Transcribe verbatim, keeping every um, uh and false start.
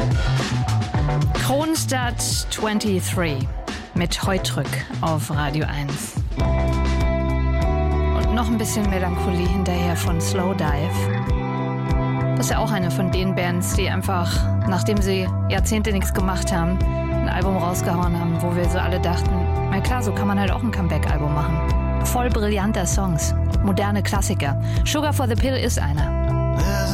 Kronstadt dreiundzwanzig mit Heutrück auf Radio eins. Und noch ein bisschen Melancholie hinterher von Slowdive. Das ist ja auch eine von den Bands, die einfach, nachdem sie Jahrzehnte nichts gemacht haben, ein Album rausgehauen haben, wo wir so alle dachten, na klar, so kann man halt auch ein Comeback-Album machen. Voll brillanter Songs, moderne Klassiker. Sugar for the Pill ist einer. There's